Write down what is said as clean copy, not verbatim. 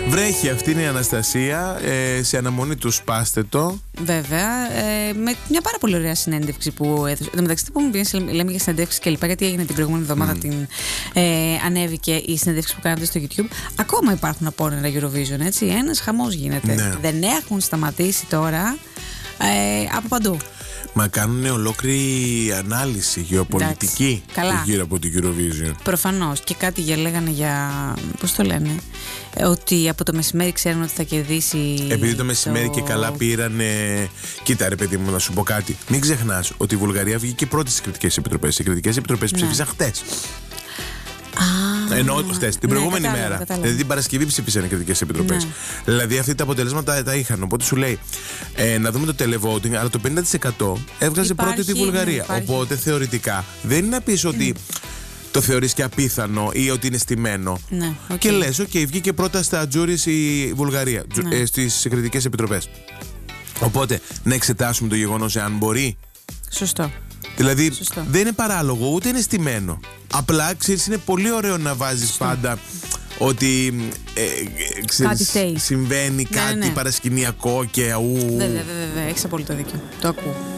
Βρέχει, αυτή είναι η Αναστασία. Σε αναμονή του σπάστε το. Βέβαια. Με μια πάρα πολύ ωραία συνέντευξη που έδωσε. Εν τω μεταξύ, λέμε για συνέντευξη και λοιπά, γιατί έγινε την προηγούμενη εβδομάδα. Ανέβηκε η συνέντευξη που κάνατε στο YouTube. Ακόμα υπάρχουν απόνερα Eurovision, έτσι. Ένας χαμός γίνεται. Ναι. Δεν έχουν σταματήσει τώρα από παντού. Μα κάνουν ολόκληρη ανάλυση γεωπολιτική γύρω από την Eurovision. Προφανώς. Και κάτι λέγανε για. Πώς το λένε? Ότι από το μεσημέρι ξέρουν ότι θα κερδίσει. Επειδή το μεσημέρι και καλά πήρανε. Κοίτα, ρε παιδί μου, να σου πω κάτι. Μην ξεχνάς ότι η Βουλγαρία βγήκε πρώτη στις κριτικές επιτροπές. Οι κριτικές επιτροπές ψήφισαν χτες. Ενώ χτες, την προηγούμενη μέρα. Δηλαδή την Παρασκευή ψήφισαν οι κριτικές επιτροπές. Δηλαδή αυτά τα αποτελέσματα τα είχαν. Οπότε σου λέει να δούμε το televoting, αλλά το 50% έβγαζε πρώτη τη Βουλγαρία. Οπότε θεωρητικά δεν είναι να πεις ότι το θεωρείς και απίθανο ή ότι είναι στημένο. Και λες, βγήκε πρώτα στα τζούρις η Βουλγαρία, στις κριτικές επιτροπές. Οπότε να εξετάσουμε το γεγονός εάν μπορεί. Σωστό. Δηλαδή δεν είναι παράλογο, ούτε είναι στημένο. Απλά ξέρεις, είναι πολύ ωραίο να βάζεις πάντα ότι ξέρεις, συμβαίνει κάτι παρασκηνιακό και Βέβαια, έχεις απόλυτο δίκιο. Το ακούω.